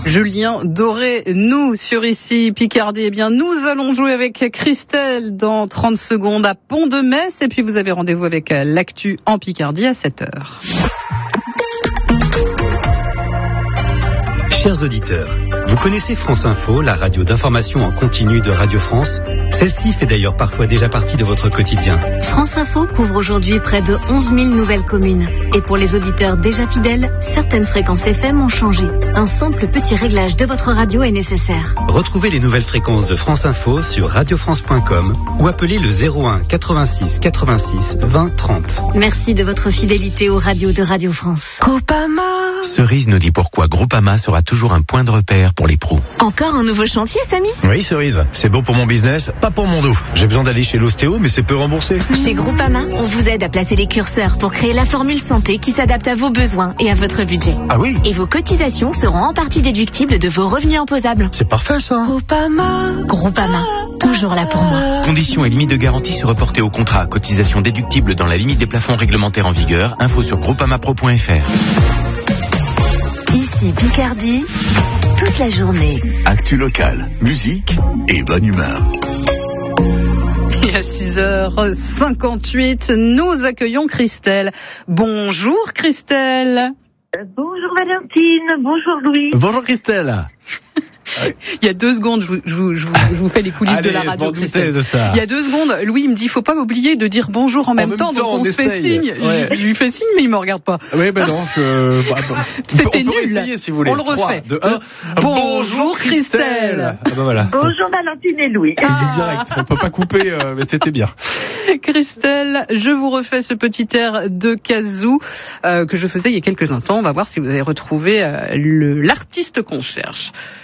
Julien Doré, nous sur Ici Picardie. Eh bien, nous allons jouer avec Christelle dans 30 secondes à Pont-de-Metz. Et puis vous avez rendez-vous avec l'actu en Picardie à 7h. Chers auditeurs, vous connaissez France Info, la radio d'information en continu de Radio France? Celle-ci fait d'ailleurs parfois déjà partie de votre quotidien. France Info couvre aujourd'hui près de 11 000 nouvelles communes. Et pour les auditeurs déjà fidèles, certaines fréquences FM ont changé. Un simple petit réglage de votre radio est nécessaire. Retrouvez les nouvelles fréquences de France Info sur radiofrance.com ou appelez le 01 86 86 20 30. Merci de votre fidélité aux radios de Radio France. Groupama. Cerise nous dit pourquoi Groupama sera toujours un point de repère pour les pros. Encore un nouveau chantier, Samy ? Oui, Cerise, c'est bon pour mon business, pas pour mon dos. J'ai besoin d'aller chez l'ostéo, mais c'est peu remboursé. Chez Groupama, on vous aide à placer les curseurs pour créer la formule santé qui s'adapte à vos besoins et à votre budget. Ah oui ? Et vos cotisations seront en partie déductibles de vos revenus imposables. C'est parfait ça. Groupama, toujours là pour moi. Conditions et limites de garantie se reporter au contrat. Cotisation déductible dans la limite des plafonds réglementaires en vigueur. Info sur groupamapro.fr. Ici Picardie, toute la journée. Actu locale, musique et bonne humeur. Et à 6h58, nous accueillons Christelle. Bonjour Christelle. Bonjour Valentine, bonjour Louis. Bonjour Christelle. Il y a 2 secondes, je vous fais les coulisses de la radio, Christelle. De ça. Il y a 2 secondes, Louis me dit, faut pas oublier de dire bonjour en même temps, donc on se fait signe. Ouais. Je lui fais signe, mais il me regarde pas. Oui, ben non, C'était on peut nul. essayer si vous voulez. On le refait. 3, 2, 1. Bonjour Christelle. Ah ben voilà. Bonjour Valentine et Louis. C'est direct, on peut pas couper, mais c'était bien. Christelle, je vous refais ce petit air de kazoo que je faisais il y a quelques instants. On va voir si vous avez retrouvé l'artiste qu'on cherche.